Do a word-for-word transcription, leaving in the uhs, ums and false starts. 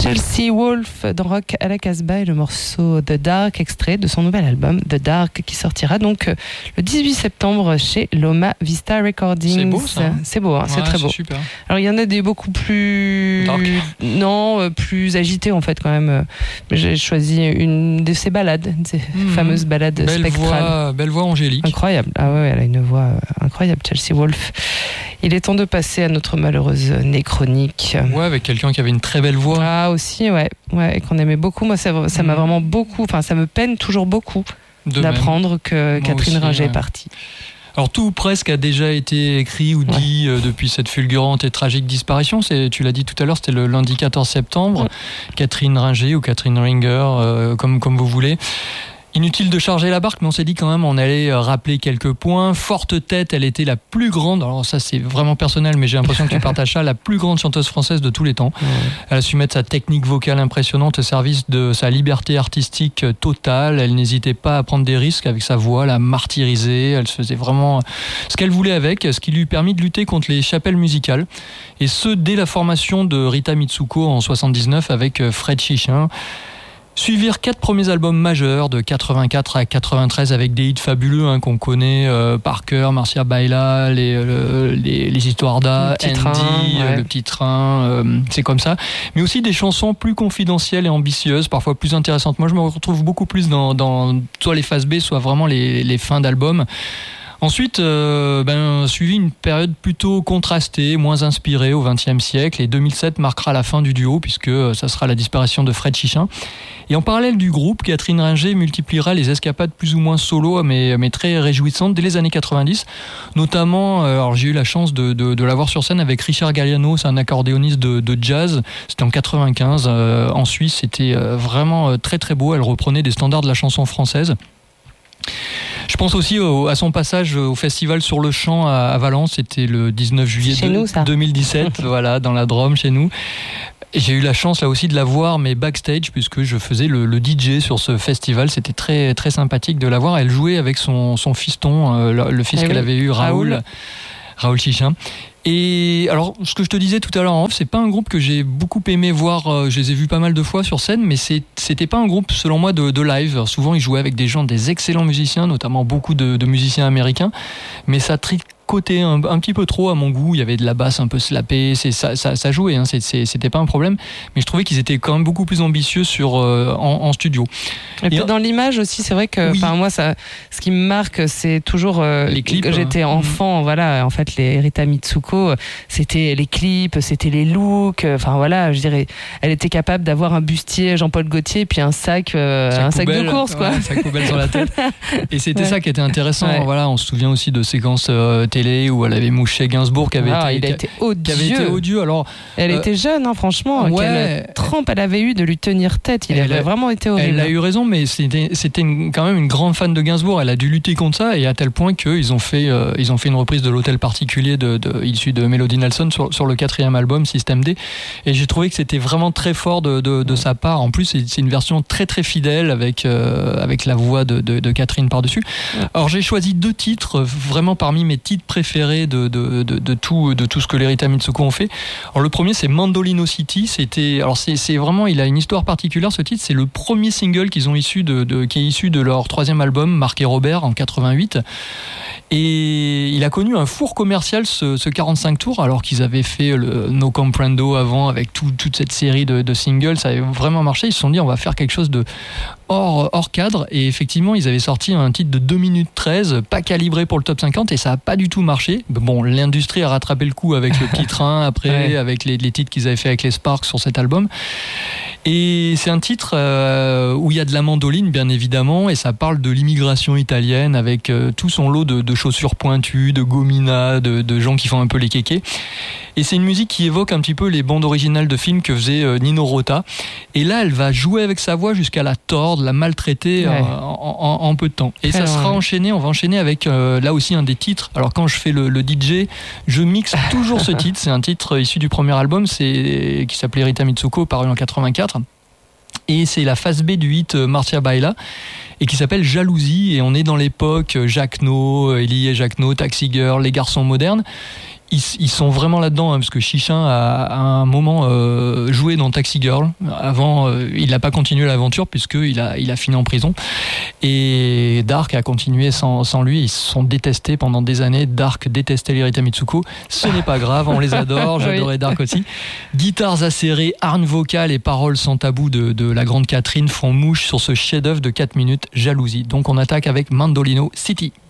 Chelsea Wolfe dans Rock à la Casbah et le morceau The Dark, extrait de son nouvel album The Dark, qui sortira donc le dix-huit septembre chez Loma Vista Recordings. C'est beau ça. C'est beau, hein, ouais, c'est très beau. Super. Alors il y en a des beaucoup plus Dark. non, plus agités en fait quand même. J'ai choisi une de ces ballades, ces mmh. fameuses ballades belle spectrales. Voix, belle voix angélique. Incroyable. Ah ouais, elle a une voix incroyable, Chelsea Wolfe. Il est temps de passer à notre malheureuse néchronique. Ouais, avec quelqu'un qui avait une très belle voix. Ah aussi, ouais, ouais, et qu'on aimait beaucoup. Moi, ça, ça mmh. m'a vraiment beaucoup. Enfin, ça me peine toujours beaucoup de d'apprendre même. que Moi Catherine aussi, Ringer ouais. est partie. Alors tout ou presque a déjà été écrit ou dit ouais. euh, depuis cette fulgurante et tragique disparition. C'est, tu l'as dit tout à l'heure, c'était le lundi quatorze septembre. Ouais. Catherine Ringer ou Catherine Ringer, euh, comme, comme vous voulez. Inutile de charger la barque, mais on s'est dit quand même on allait rappeler quelques points. Forte tête, elle était la plus grande, alors ça c'est vraiment personnel, mais j'ai l'impression que tu partages ça, la plus grande chanteuse française de tous les temps. Ouais. Elle a su mettre sa technique vocale impressionnante au service de sa liberté artistique totale. Elle n'hésitait pas à prendre des risques avec sa voix, la martyriser. Elle se faisait vraiment ce qu'elle voulait avec, ce qui lui permit de lutter contre les chapelles musicales. Et ce, dès la formation de Rita Mitsuko en soixante-dix-neuf avec Fred Chichin. Suivirent quatre premiers albums majeurs de quatre-vingt-quatre à quatre-vingt-treize avec des hits fabuleux hein, qu'on connaît euh, par cœur, Marcia Baila, les, le, les, les histoires d'A, Andy, train, ouais. le petit train, euh, c'est comme ça. Mais aussi des chansons plus confidentielles et ambitieuses, parfois plus intéressantes. Moi, je me retrouve beaucoup plus dans, dans soit les phases B, soit vraiment les, les fins d'albums. Ensuite, euh, ben, suivi une période plutôt contrastée, moins inspirée au vingtième siècle, et deux mille sept marquera la fin du duo puisque ça sera la disparition de Fred Chichin. Et en parallèle du groupe, Catherine Ringer multipliera les escapades plus ou moins solo, mais, mais très réjouissantes dès les années quatre-vingt-dix. Notamment, euh, alors j'ai eu la chance de, de, de la voir sur scène avec Richard Galliano, c'est un accordéoniste de, de jazz. C'était en quatre-vingt-quinze euh, en Suisse. C'était euh, vraiment très très beau. Elle reprenait des standards de la chanson française. Je pense aussi au, à son passage au festival sur le champ à, à Valence, c'était le dix-neuf juillet de, nous, ça. deux mille dix-sept, voilà, dans la Drôme chez nous. Et j'ai eu la chance là aussi de la voir, mais backstage, puisque je faisais le, le D J sur ce festival. C'était très très sympathique de la voir. Elle jouait avec son, son fiston, euh, le, le fils eh qu'elle oui. avait eu, Raoul, Raoul, Raoul Chichin. Et alors, ce que je te disais tout à l'heure en off, c'est pas un groupe que j'ai beaucoup aimé voir. Euh, je les ai vus pas mal de fois sur scène, mais c'est, c'était pas un groupe, selon moi, de, de live. Alors, souvent, ils jouaient avec des gens, des excellents musiciens, notamment beaucoup de, de musiciens américains, mais ça tricotait un, un petit peu trop à mon goût. Il y avait de la basse un peu slappée, c'est, ça, ça, ça jouait, hein, c'est, c'est, c'était pas un problème, mais je trouvais qu'ils étaient quand même beaucoup plus ambitieux sur, euh, en, en studio. Et puis dans l'image aussi, c'est vrai que, enfin oui. moi, ça, ce qui me marque, c'est toujours euh, les clips. Que j'étais enfant, mmh. voilà, en fait, les Rita Mitsuko, c'était les clips, c'était les looks, enfin voilà, je dirais, elle était capable d'avoir un bustier Jean-Paul Gaultier, puis un sac, euh, sac un sac poubelle, de course, quoi. Ouais, un sac poubelle sur la tête. Et c'était ouais. ça qui était intéressant. Ouais. Voilà, on se souvient aussi de séquences euh, télé où elle avait mouché Gainsbourg, qui avait ah, été, il a été odieux. Qui avait été odieux. Alors, elle euh, était jeune, hein, franchement. Ouais. Quelle trempe elle avait eu de lui tenir tête. Il elle avait a, vraiment été horrible. Elle a eu raison, mais c'était, c'était une, quand même une grande fan de Gainsbourg. Elle a dû lutter contre ça, et à tel point qu'ils ont fait, euh, ils ont fait une reprise de l'Hôtel Particulier de, de, issu de Melody Nelson sur, sur le quatrième album System D. Et j'ai trouvé que c'était vraiment très fort de, de, de sa part. En plus, c'est, c'est une version très très fidèle avec, euh, avec la voix de, de, de Catherine par-dessus. Alors j'ai choisi deux titres vraiment parmi mes titres préférés de, de, de, de, tout, de tout ce que les Rita Mitsuko ont fait. Alors le premier, c'est Mandolino City. C'était, alors c'est, c'est vraiment, il a une histoire particulière ce titre. C'est le premier single qu'ils ont issu de, de, qui est issu de leur troisième album, Marc et Robert, en quatre-vingt-huit. Et il a connu un four commercial ce, ce quarante-cinq tours, alors qu'ils avaient fait le No Comprendo avant avec tout, toute cette série de, de singles. Ça avait vraiment marché. Ils se sont dit on va faire quelque chose de hors, hors cadre. Et effectivement, ils avaient sorti un titre de deux minutes treize, pas calibré pour le top cinquante, et ça n'a pas du tout marché. Bon, l'industrie a rattrapé le coup avec le petit train, après, ouais. avec les, les titres qu'ils avaient fait avec les Sparks sur cet album. Et c'est un titre euh, où il y a de la mandoline, bien évidemment, et ça parle de l'immigration italienne avec euh, tout son lot de, de chaussures pointues, de gominas, de, de gens qui font un peu les kékés. Et c'est une musique qui évoque un petit peu les bandes originales de films que faisait euh, Nino Rota. Et là, elle va jouer avec sa voix jusqu'à la tordre, la maltraiter ouais. euh, en, en, en peu de temps. Et Très ça sera ouais. enchaîné, on va enchaîner avec euh, là aussi un des titres. Alors quand je fais le, le D J, je mixe toujours ce titre. C'est un titre issu du premier album, c'est, qui s'appelait Rita Mitsuko, paru en quatre-vingt-quatre. Et c'est la phase B du hit Marcia Baila, et qui s'appelle Jalousie. Et on est dans l'époque Jacques No, Elie et Jacques No, Taxi Girl, les garçons modernes. Ils, ils sont vraiment là-dedans, hein, parce que Chichin a à un moment euh, joué joué dans Taxi Girl. Avant, euh, il n'a pas continué l'aventure puisqu'il a, il a fini en prison. Et Dark a continué sans, sans lui. Ils se sont détestés pendant des années. Dark détestait les Rita Mitsuko. Ce n'est pas grave, on les adore. J'adorais oui. Dark aussi. Guitares acérées, harnes vocales et paroles sans tabou de, de la grande Catherine font mouche sur ce chef-d'œuvre de quatre minutes, Jalousie. Donc on attaque avec Mandolino City.